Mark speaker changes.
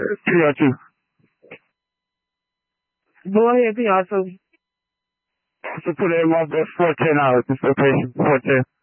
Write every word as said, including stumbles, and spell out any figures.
Speaker 1: three oh two.
Speaker 2: Go ahead, Piazza.
Speaker 1: So put in one four ten hours, this location, four ten.